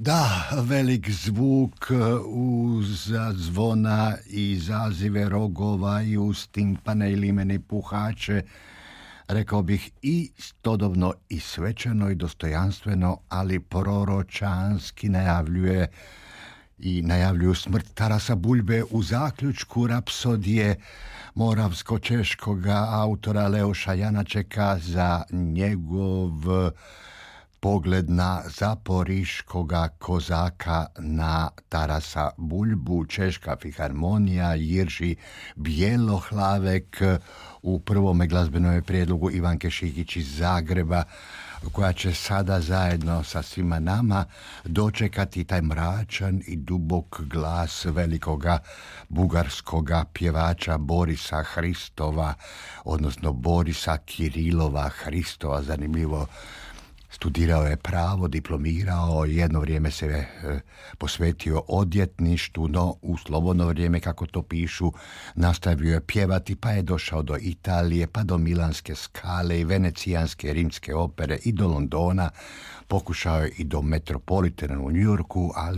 Da, velik zvuk uza zvona i zazive rogova i uz timpane i limene puhače, rekao bih istodobno i svečano i dostojanstveno, ali proročanski najavljuju smrt Tarasa Buljbe u zaključku rapsodije moravsko-češkoga autora Leoša Janačeka za njegov pogled na zaporiškoga kozaka na Tarasa Buljbu. Češka filharmonija, Jirži Bjelohlavek u prvome glazbenome prijedlogu Ivanke Šikić iz Zagreba, koja će sada zajedno sa svima nama dočekati taj mračan i dubok glas velikoga bugarskoga pjevača Borisa Hristova, odnosno Borisa Kirilova Hristova. Zanimljivo, studirao je pravo, diplomirao, jedno vrijeme se posvetio odvjetništvu, no u slobodno vrijeme, kako to pišu, nastavio je pjevati, pa je došao do Italije, pa do Milanske Skale i Venecijanske rimske opere i do Londona, pokušao je i do Metropolitana u New Yorku, ali